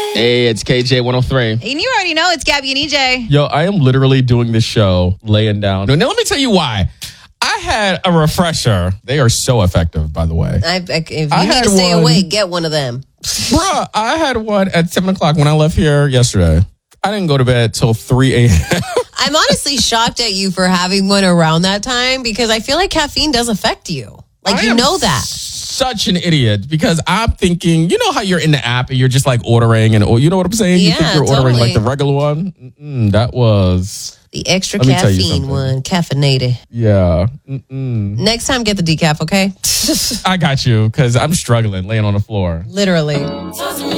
Hey, it's KJ103. And you already know it's Gabby and EJ. Yo, I am literally doing this show laying down. Now, let me tell you why. I had a refresher. They are so effective, by the way. If you need to stay awake, get one of them. Bruh, I had one at 7 o'clock when I left here yesterday. I didn't go to bed till 3 a.m. I'm honestly shocked at you for having one around that time because I feel like caffeine does affect you. Like, you know that. Such an idiot because I'm thinking, you know how you're in the app and you're just like ordering and you know what I'm saying? You think you're ordering like the regular one? That was the extra caffeine one, caffeinated. Yeah. Next time, get the decaf, okay? I got you because I'm struggling laying on the floor. Literally.